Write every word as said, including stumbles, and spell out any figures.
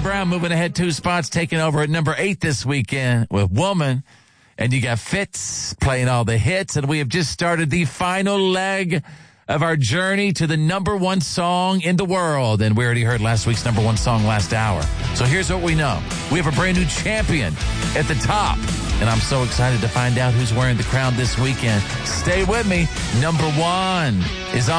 Brown moving ahead two spots, taking over at number eight this weekend with Woman. And you got Fitz playing all the hits. And we have just started the final leg of our journey to the number one song in the world. And we already heard last week's number one song last hour. So here's what we know. We have a brand new champion at the top. And I'm so excited to find out who's wearing the crown this weekend. Stay with me. Number one is on.